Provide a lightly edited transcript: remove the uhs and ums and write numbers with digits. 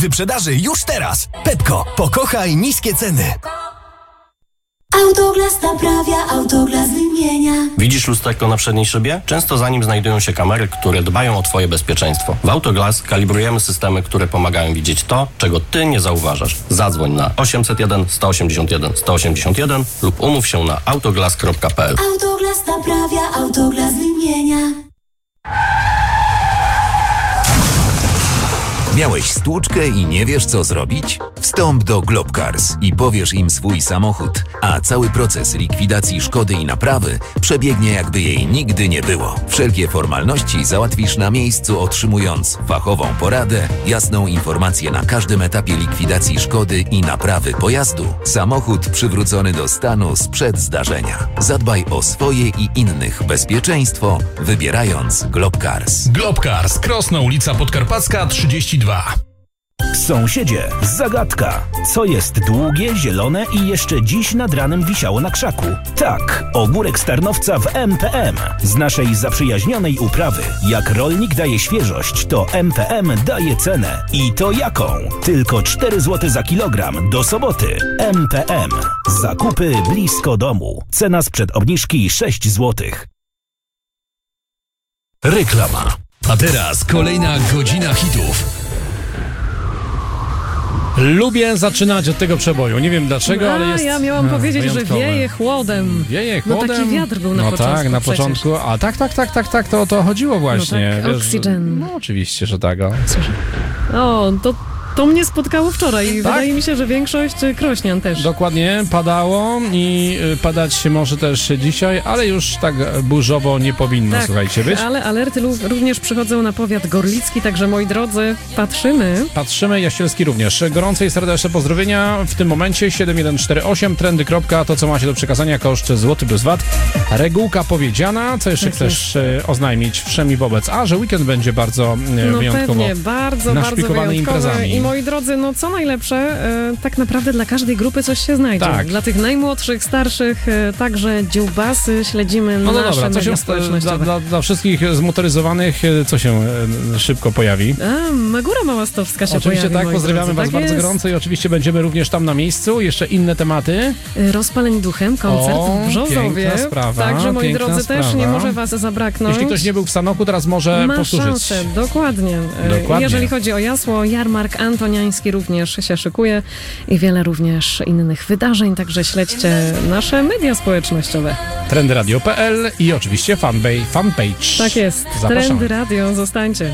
Wyprzedaży już teraz. Pepco, pokochaj niskie ceny. Autoglas naprawia, Autoglas wymienia. Widzisz lusterko na przedniej szybie? Często za nim znajdują się kamery, które dbają o Twoje bezpieczeństwo. W Autoglas kalibrujemy systemy, które pomagają widzieć to, czego Ty nie zauważasz. Zadzwoń na 801 181 181 lub umów się na autoglas.pl. Autoglas naprawia, Autoglas wymienia. Miałeś stłuczkę i nie wiesz, co zrobić? Wstąp do Globcars i powiesz im swój samochód, a cały proces likwidacji szkody i naprawy przebiegnie, jakby jej nigdy nie było. Wszelkie formalności załatwisz na miejscu, otrzymując fachową poradę, jasną informację na każdym etapie likwidacji szkody i naprawy pojazdu. Samochód przywrócony do stanu sprzed zdarzenia. Zadbaj o swoje i innych bezpieczeństwo, wybierając Globcars. Globcars, Krosna ulica Podkarpacka 32. Sąsiedzie, zagadka. Co jest długie, zielone i jeszcze dziś nad ranem wisiało na krzaku? Tak, ogórek z Tarnowca w MPM. Z naszej zaprzyjaźnionej uprawy. Jak rolnik daje świeżość, to MPM daje cenę. I to jaką? Tylko 4 zł za kilogram do soboty. MPM. Zakupy blisko domu. Cena sprzed obniżki 6 zł. Reklama. A teraz kolejna godzina hitów. Lubię zaczynać od tego przeboju. Nie wiem dlaczego, ale jest. Ja miałam powiedzieć, wyjątkowy. że wieje chłodem. Wieje chłodem. No taki wiatr był na początku. No tak, na przecież. początku. A tak, to o to chodziło właśnie. No tak, Oxygen. No oczywiście, że tak. O, to mnie spotkało wczoraj i Tak? wydaje mi się, że większość krośnian też. Dokładnie, padało i padać może też dzisiaj, ale już tak burzowo nie powinno, Tak, słuchajcie, być. ale alerty również przychodzą na powiat gorlicki, także moi drodzy, patrzymy. Patrzymy, Jaścielski również. Gorące i serdeczne pozdrowienia. W tym momencie 7148, trendy. To, co macie do przekazania, koszt złoty bez VAT. Regułka powiedziana. Co jeszcze Tak chcesz oznajmić wszem i wobec? A, że weekend będzie bardzo wyjątkowo pewnie, bardzo naszpikowany wyjątkowy. imprezami. I moi drodzy, no co najlepsze, tak naprawdę dla każdej grupy coś się znajdzie. Tak. Dla tych najmłodszych, starszych, także dziubasy, śledzimy nasze media społecznościowe. Dla wszystkich zmotoryzowanych, co się szybko pojawi? Magura Małastowska się Oczywiście pojawi, tak, pozdrawiamy Was bardzo gorąco i oczywiście będziemy również tam na miejscu. Jeszcze inne tematy. Rozpaleń duchem, koncert w Brzozowie. Piękna sprawa, Także moi piękna drodzy, sprawa. też nie może Was zabraknąć. Jeśli ktoś nie był w Sanoku, teraz może ma powtórzyć. szansę, dokładnie. Jeżeli chodzi o Jasło, jarmark antoniański również się szykuje i wiele również innych wydarzeń, także śledźcie nasze media społecznościowe. Trendyradio.pl i oczywiście fanpage. Tak jest, Zapraszamy. Trendy Radio, zostańcie.